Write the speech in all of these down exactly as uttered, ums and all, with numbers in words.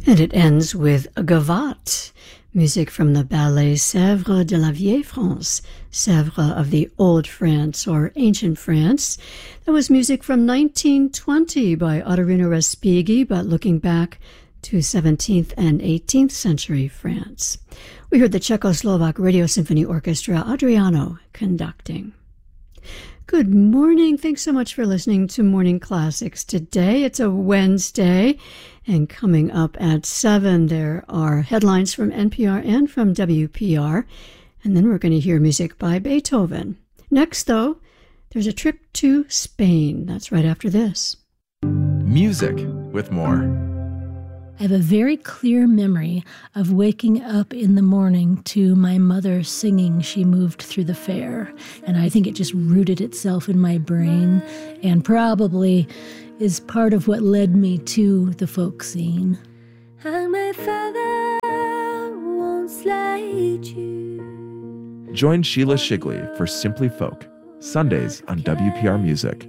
And it ends with Gavotte, music from the ballet Sèvres de la Vieille France, Sèvres of the Old France or Ancient France. That was music from nineteen twenty by Ottorino Respighi, but looking back to seventeenth and eighteenth century France. We heard the Czechoslovak Radio Symphony Orchestra, Adriano, conducting. Good morning. Thanks so much for listening to Morning Classics today. It's a Wednesday, and coming up at seven, there are headlines from N P R and from W P R, and then we're going to hear music by Beethoven. Next, though, there's a trip to Spain. That's right after this. Music with more. I have a very clear memory of waking up in the morning to my mother singing She Moved Through the Fair. And I think it just rooted itself in my brain and probably is part of what led me to the folk scene. And my father won't slide you. Join Sheila Shigley for Simply Folk, Sundays on W P R Music.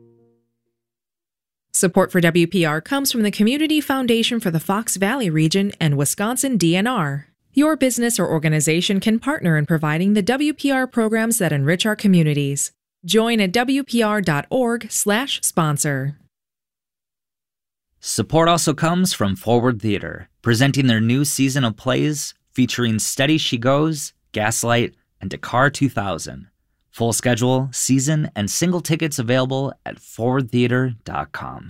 Support for W P R comes from the Community Foundation for the Fox Valley region and Wisconsin D N R. Your business or organization can partner in providing the W P R programs that enrich our communities. Join at W P R dot org slash sponsor. Support also comes from Forward Theater, presenting their new season of plays featuring Steady She Goes, Gaslight, and Dakar two thousand. Full schedule, season, and single tickets available at forward theater dot com.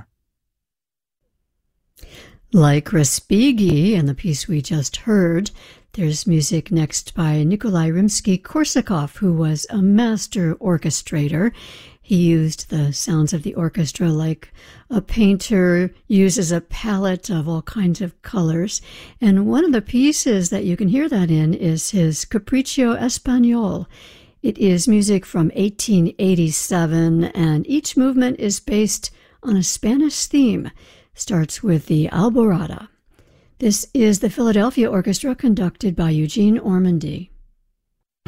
Like Respighi and the piece we just heard, there's music next by Nikolai Rimsky-Korsakov, who was a master orchestrator. He used the sounds of the orchestra like a painter uses a palette of all kinds of colors. And one of the pieces that you can hear that in is his Capriccio Espagnol. It is music from eighteen eighty-seven, and each movement is based on a Spanish theme. Starts with the Alborada. This is the Philadelphia Orchestra conducted by Eugene Ormandy.